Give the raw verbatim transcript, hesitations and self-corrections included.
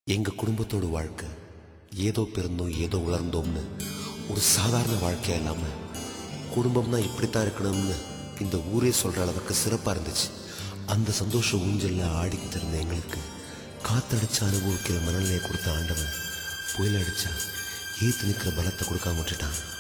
எங்க குடும்பத்தோட வாழ்க்கை ஏதோ பிறந்தோம் ஏதோ உலர்ந்தோம்னு ஒரு சாதாரண வாழ்க்கையா இல்லாம குடும்பம்னா இப்படித்தான் இருக்கணும்னு இந்த ஊரே சொல்ற அளவுக்கு சிறப்பா இருந்துச்சு. அந்த சந்தோஷ ஊஞ்சல்ல ஆடிக்கிட்டு இருந்த எங்களுக்கு காத்தடிச்சு அனுபவிக்கிற மனநிலையை கொடுத்த ஆண்டவன் புயல் அடிச்சா ஏத்து நிற்கிற பலத்தை கொடுக்காம விட்டுட்டான்.